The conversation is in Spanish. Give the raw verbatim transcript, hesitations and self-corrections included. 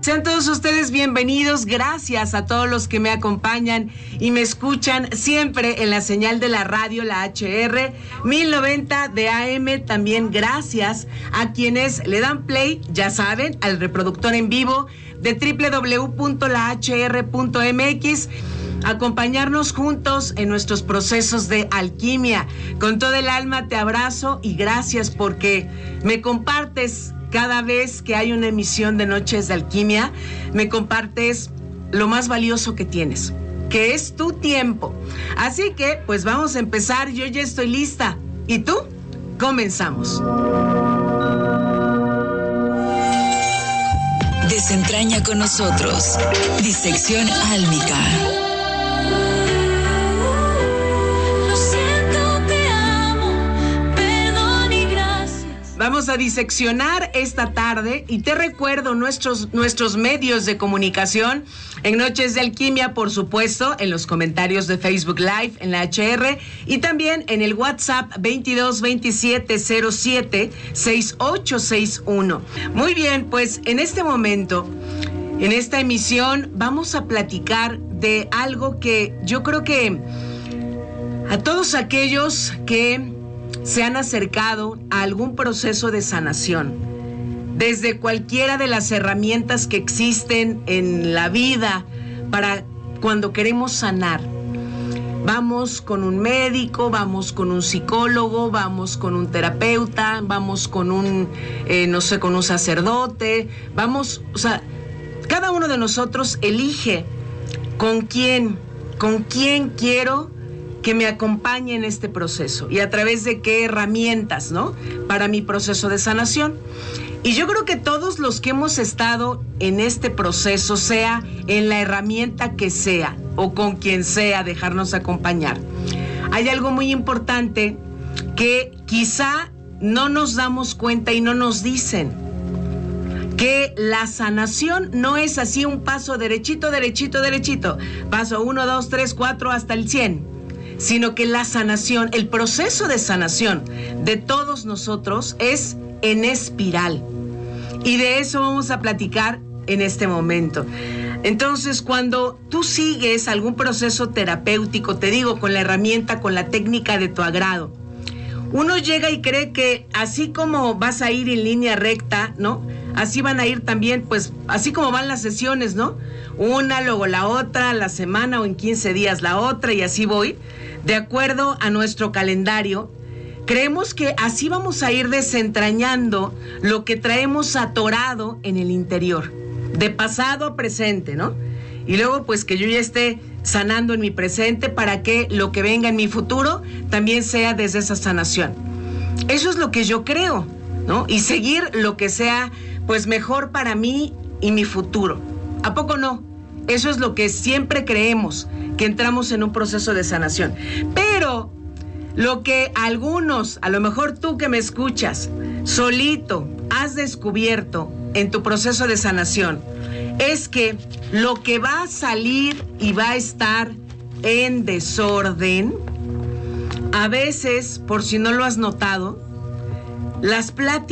Sean todos ustedes bienvenidos, gracias a todos los que me acompañan y me escuchan siempre en la señal de la radio, la H R mil noventa de A M, también gracias a quienes le dan play, ya saben, al reproductor en vivo de doble u doble u doble u punto la h r punto m x, acompañarnos juntos en nuestros procesos de alquimia. Con todo el alma te abrazo y gracias porque me compartes cada vez que hay una emisión de Noches de Alquimia, me compartes lo más valioso que tienes, que es tu tiempo. Así que, pues vamos a empezar, yo ya estoy lista. ¿Y tú? Comenzamos. Desentraña con nosotros. Disección álmica. Vamos a diseccionar esta tarde y te recuerdo nuestros, nuestros medios de comunicación en Noches de Alquimia, por supuesto, en los comentarios de Facebook Live, en la H R y también en el WhatsApp veintidós veintisiete cero siete sesenta y ocho sesenta y uno. Muy bien, pues en este momento, en esta emisión, vamos a platicar de algo que yo creo que a todos aquellos que se han acercado a algún proceso de sanación, desde cualquiera de las herramientas que existen en la vida para cuando queremos sanar. Vamos con un médico, vamos con un psicólogo, vamos con un terapeuta, vamos con un, eh, no sé, con un sacerdote, vamos, o sea, cada uno de nosotros elige con quién, con quién quiero que me acompañe en este proceso y a través de qué herramientas, ¿no? Para mi proceso de sanación. Y yo creo que todos los que hemos estado en este proceso, sea en la herramienta que sea o con quien sea, dejarnos acompañar, hay algo muy importante que quizá no nos damos cuenta y no nos dicen, que la sanación no es así un paso derechito, derechito, derechito, paso uno, dos, tres, cuatro hasta el cien. Sino que la sanación, el proceso de sanación de todos nosotros es en espiral. Y de eso vamos a platicar en este momento. Entonces, cuando tú sigues algún proceso terapéutico, te digo, con la herramienta, con la técnica de tu agrado, uno llega y cree que así como vas a ir en línea recta, ¿no? Así van a ir también, pues, así como van las sesiones, ¿no? Una, luego la otra, la semana o en quince días la otra y así voy. De acuerdo a nuestro calendario, creemos que así vamos a ir desentrañando lo que traemos atorado en el interior, de pasado a presente, ¿no? Y luego, pues, que yo ya esté sanando en mi presente para que lo que venga en mi futuro también sea desde esa sanación. Eso es lo que yo creo, ¿no? Y seguir lo que sea, pues, mejor para mí y mi futuro. ¿A poco no? Eso es lo que siempre creemos, que entramos en un proceso de sanación. Pero lo que algunos, a lo mejor tú que me escuchas, solito has descubierto en tu proceso de sanación, es que lo que va a salir y va a estar en desorden, a veces, por si no lo has notado, las pláticas